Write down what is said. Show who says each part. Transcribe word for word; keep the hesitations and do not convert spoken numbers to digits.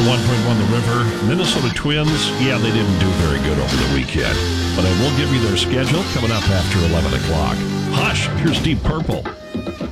Speaker 1: one oh one point one The River. Minnesota Twins, yeah, they didn't do very good over the weekend. But I will give you their schedule coming up after eleven o'clock. Hush, here's Deep Purple.